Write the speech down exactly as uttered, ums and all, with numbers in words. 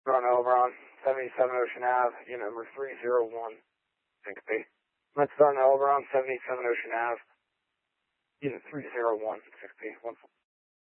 Run over on seventy-seven Ocean Ave, unit number three zero one, Syncope. Let's run over on seventy-seven Ocean Ave, unit three zero one, Syncope.